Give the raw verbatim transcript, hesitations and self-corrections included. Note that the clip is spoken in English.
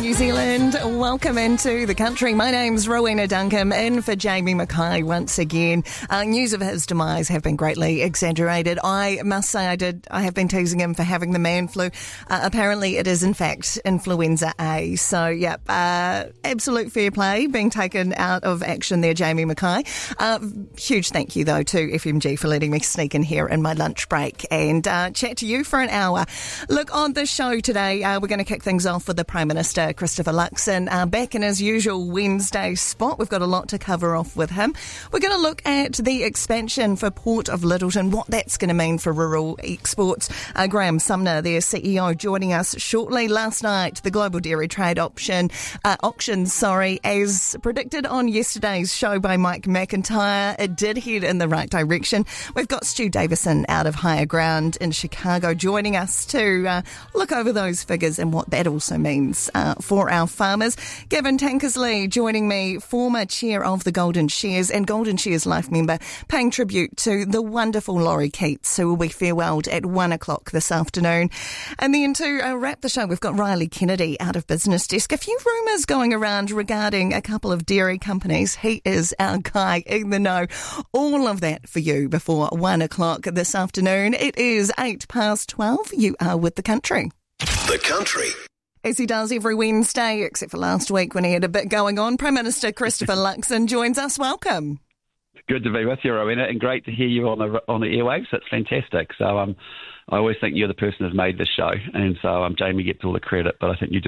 New Zealand. Welcome into the country. My name's Rowena Duncan, in for Jamie Mackay once again. Uh, news of his demise have been greatly exaggerated. I must say I did. I have been teasing him for having the man flu. Uh, apparently it is in fact influenza A. So, yep, uh, absolute fair play being taken out of action there, Jamie Mackay. Uh, huge thank you, though, to F M G for letting me sneak in here in my lunch break and uh, chat to you for an hour. Look, on the show today, uh, we're going to kick things off with the Prime Minister, Christopher Luxon, uh, back in his usual Wednesday spot. We've got a lot to cover off with him. We're going to look at the expansion for Port of Lyttelton, what that's going to mean for rural exports. Uh, Graham Sumner, their C E O, joining us shortly. Last night, the Global Dairy Trade option, uh, auction, sorry, as predicted on yesterday's show by Mike McIntyre, it did head in the right direction. We've got Stu Davison out of Higher Ground in Chicago joining us to uh, look over those figures and what that also means uh, for our farmers. Gavin Tankersley joining me, former chair of the Golden Shares and Golden Shares Life member, paying tribute to the wonderful Laurie Keats, who will be farewelled at one o'clock this afternoon. And then to uh, wrap the show, we've got Riley Kennedy out of Business Desk. A few rumours going around regarding a couple of dairy companies. He is our guy in the know. All of that for you before one o'clock this afternoon. It is eight past twelve. You are with The Country. The Country. As he does every Wednesday, except for last week when he had a bit going on, Prime Minister Christopher Luxon joins us. Welcome. Good to be with you, Rowena, and great to hear you on the on the airwaves. That's fantastic. So um, I always think you're the person who's made this show, and so um, Jamie gets all the credit, but I think you do